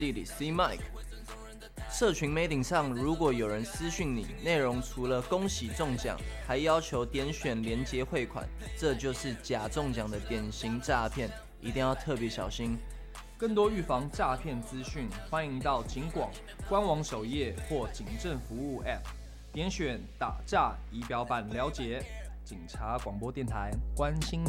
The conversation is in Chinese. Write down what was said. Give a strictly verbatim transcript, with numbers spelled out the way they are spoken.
弟弟 C Mike。社群媒体上，如果有人私讯你，内容除了恭喜中奖，还要求点选连结汇款，这就是假中奖的典型诈骗，一定要特别小心。 更多预防诈骗资讯，欢迎到警广官网首页或警政服务 App 点选打诈仪表板了解。警察广播电台，关心你。